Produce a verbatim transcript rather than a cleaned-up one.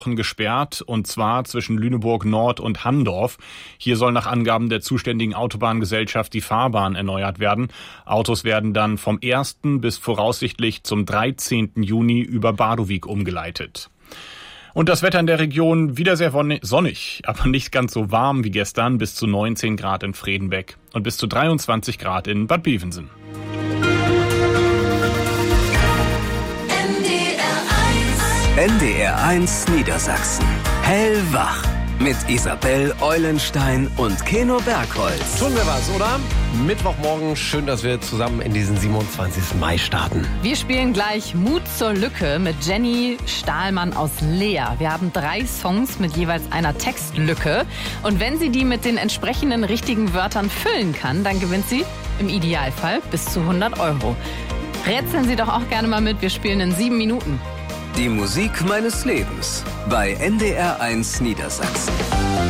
gesperrt, und zwar zwischen Lüneburg Nord und Handorf. Hier soll nach Angaben der zuständigen Autobahngesellschaft die Fahrbahn erneuert werden. Autos werden dann vom ersten bis voraussichtlich zum dreizehnten Juni über Badowik umgeleitet. Und das Wetter in der Region wieder sehr sonnig, aber nicht ganz so warm wie gestern, bis zu neunzehn Grad in Fredenbeck und bis zu dreiundzwanzig Grad in Bad Bevensen. N D R eins Niedersachsen. Hellwach. Mit Isabel Eulenstein und Keno Bergholz. Tun wir was, oder? Mittwochmorgen, schön, dass wir zusammen in diesen siebenundzwanzigsten Mai starten. Wir spielen gleich Mut zur Lücke mit Jenny Stahlmann aus Leer. Wir haben drei Songs mit jeweils einer Textlücke. Und wenn sie die mit den entsprechenden richtigen Wörtern füllen kann, dann gewinnt sie im Idealfall bis zu hundert Euro. Rätseln Sie doch auch gerne mal mit. Wir spielen in sieben Minuten. Die Musik meines Lebens bei N D R eins Niedersachsen.